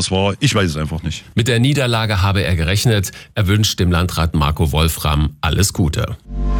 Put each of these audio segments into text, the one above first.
das war, ich weiß es einfach nicht. Mit der Niederlage habe er gerechnet. Er wünscht dem Landrat Marco Wolfram alles Gute.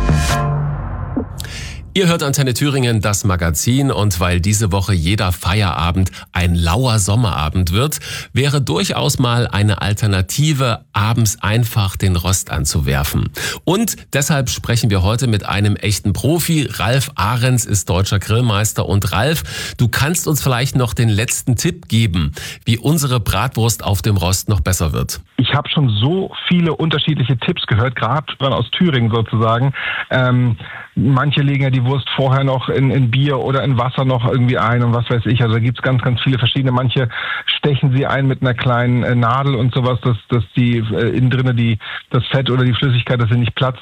Ihr hört Antenne Thüringen, das Magazin, und weil diese Woche jeder Feierabend ein lauer Sommerabend wird, wäre durchaus mal eine Alternative, abends einfach den Rost anzuwerfen. Und deshalb sprechen wir heute mit einem echten Profi. Ralf Ahrens ist deutscher Grillmeister. Und Ralf, du kannst uns vielleicht noch den letzten Tipp geben, wie unsere Bratwurst auf dem Rost noch besser wird. Ich habe schon so viele unterschiedliche Tipps gehört, gerade aus Thüringen sozusagen. Manche legen ja die Wurst vorher noch in Bier oder in Wasser noch irgendwie ein und was weiß ich. Also da gibt's ganz, ganz viele verschiedene. Manche stechen sie ein mit einer kleinen Nadel und sowas, dass die innen drinne das Fett oder die Flüssigkeit, dass sie nicht platzt.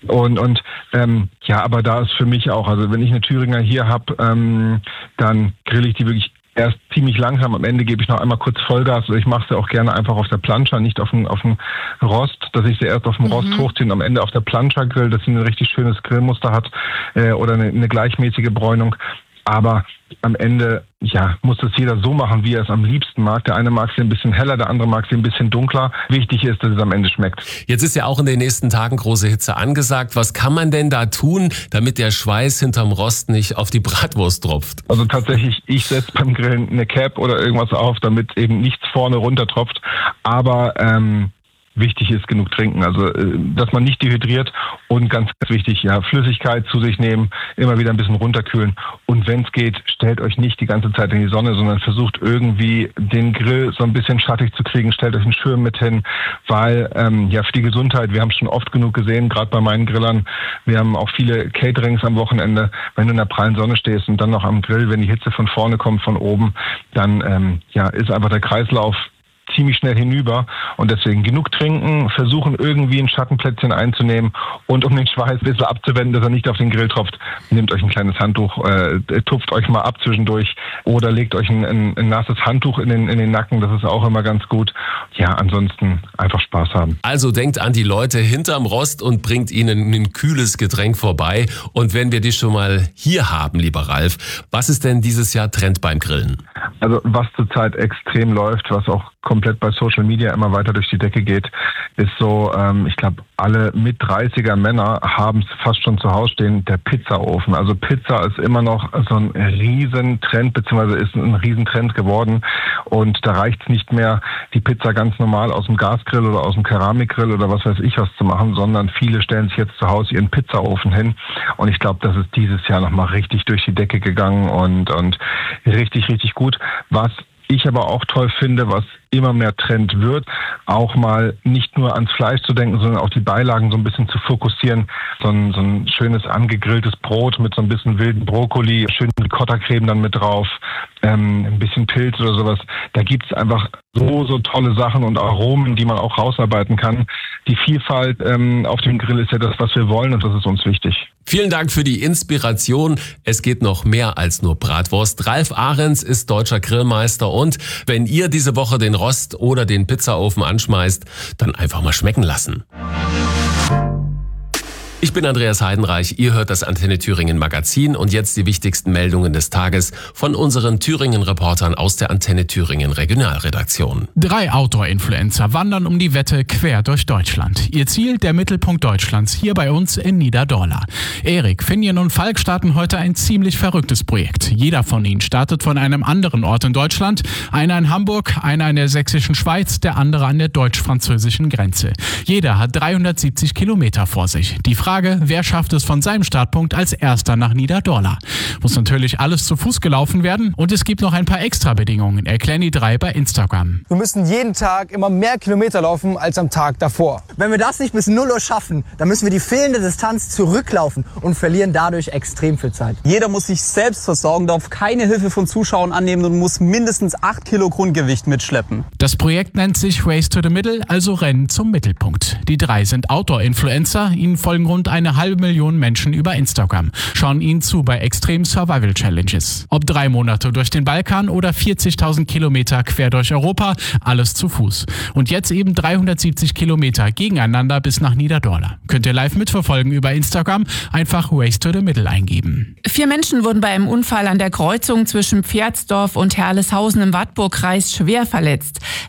Aber da ist für mich auch, also wenn ich eine Thüringer hier habe, dann grill ich die wirklich erst ziemlich langsam. Am Ende gebe ich noch einmal kurz Vollgas. Ich mache sie auch gerne einfach auf der Plancha, nicht auf dem Rost, dass ich sie erst auf dem Rost hochziehe und am Ende auf der Plancha grill, dass sie ein richtig schönes Grillmuster hat oder eine gleichmäßige Bräunung. Aber am Ende, muss das jeder so machen, wie er es am liebsten mag. Der eine mag sie ein bisschen heller, der andere mag sie ein bisschen dunkler. Wichtig ist, dass es am Ende schmeckt. Jetzt ist ja auch in den nächsten Tagen große Hitze angesagt. Was kann man denn da tun, damit der Schweiß hinterm Rost nicht auf die Bratwurst tropft? Also tatsächlich, ich setze beim Grillen eine Cap oder irgendwas auf, damit eben nichts vorne runter tropft. Aber wichtig ist, genug trinken, also dass man nicht dehydriert und ganz, ganz wichtig, Flüssigkeit zu sich nehmen, immer wieder ein bisschen runterkühlen und wenn es geht, stellt euch nicht die ganze Zeit in die Sonne, sondern versucht irgendwie den Grill so ein bisschen schattig zu kriegen, stellt euch einen Schirm mit hin, weil für die Gesundheit, wir haben es schon oft genug gesehen, gerade bei meinen Grillern, wir haben auch viele Caterings am Wochenende, wenn du in der prallen Sonne stehst und dann noch am Grill, wenn die Hitze von vorne kommt, von oben, dann ist einfach der Kreislauf ziemlich schnell hinüber und deswegen genug trinken, versuchen irgendwie ein Schattenplätzchen einzunehmen und um den Schweiß ein bisschen abzuwenden, dass er nicht auf den Grill tropft, nehmt euch ein kleines Handtuch, tupft euch mal ab zwischendurch oder legt euch ein nasses Handtuch in den Nacken, das ist auch immer ganz gut. Ja, ansonsten einfach Spaß haben. Also denkt an die Leute hinterm Rost und bringt ihnen ein kühles Getränk vorbei. Und wenn wir dich schon mal hier haben, lieber Ralf, was ist denn dieses Jahr Trend beim Grillen? Also was zurzeit extrem läuft, was auch komplett bei Social Media immer weiter durch die Decke geht, ist so, ich glaube, alle mit 30er Männer haben es fast schon zu Hause stehen, der Pizzaofen. Also Pizza ist immer noch so ein Riesentrend, beziehungsweise ist ein Riesentrend geworden. Und da reicht es nicht mehr, die Pizza ganz normal aus dem Gasgrill oder aus dem Keramikgrill oder was weiß ich was zu machen, sondern viele stellen sich jetzt zu Hause ihren Pizzaofen hin. Und ich glaube, das ist dieses Jahr nochmal richtig durch die Decke gegangen und richtig, richtig gut. Was ich aber auch toll finde, was immer mehr Trend wird, auch mal nicht nur ans Fleisch zu denken, sondern auch die Beilagen so ein bisschen zu fokussieren. So ein schönes angegrilltes Brot mit so ein bisschen wilden Brokkoli, schön Ricotta-Creme dann mit drauf, ein bisschen Pilz oder sowas. Da gibt's einfach so tolle Sachen und Aromen, die man auch rausarbeiten kann. Die Vielfalt auf dem Grill ist ja das, was wir wollen und das ist uns wichtig. Vielen Dank für die Inspiration. Es geht noch mehr als nur Bratwurst. Ralf Ahrens ist deutscher Grillmeister und wenn ihr diese Woche den Rost oder den Pizzaofen anschmeißt, dann einfach mal schmecken lassen. Ich bin Andreas Heidenreich, ihr hört das Antenne Thüringen Magazin und jetzt die wichtigsten Meldungen des Tages von unseren Thüringen-Reportern aus der Antenne Thüringen Regionalredaktion. 3 Outdoor-Influencer wandern um die Wette quer durch Deutschland. Ihr Ziel, der Mittelpunkt Deutschlands, hier bei uns in Niederdorla. Erik, Finjen und Falk starten heute ein ziemlich verrücktes Projekt. Jeder von ihnen startet von einem anderen Ort in Deutschland. Einer in Hamburg, einer in der sächsischen Schweiz, der andere an der deutsch-französischen Grenze. Jeder hat 370 Kilometer vor sich. Die Frage, wer schafft es von seinem Startpunkt als erster nach Niederdorla? Muss natürlich alles zu Fuß gelaufen werden und es gibt noch ein paar Extra-Bedingungen, erklären die 3 bei Instagram. Wir müssen jeden Tag immer mehr Kilometer laufen als am Tag davor. Wenn wir das nicht bis 0 Uhr schaffen, dann müssen wir die fehlende Distanz zurücklaufen und verlieren dadurch extrem viel Zeit. Jeder muss sich selbst versorgen, darf keine Hilfe von Zuschauern annehmen und muss mindestens 8 Kilo Grundgewicht mitschleppen. Das Projekt nennt sich Race to the Middle, also Rennen zum Mittelpunkt. Die 3 sind Outdoor-Influencer, ihnen folgen rund 500.000 Menschen über Instagram, schauen ihnen zu bei Extreme Survival Challenges. Ob 3 Monate durch den Balkan oder 40.000 Kilometer quer durch Europa, alles zu Fuß. Und jetzt eben 370 Kilometer gegeneinander bis nach Niederdorla. Könnt ihr live mitverfolgen über Instagram, einfach Race to the Middle eingeben. 4 Menschen wurden bei einem Unfall an der Kreuzung zwischen Pferdsdorf und Herleshausen im Wartburgkreis schwer verletzt.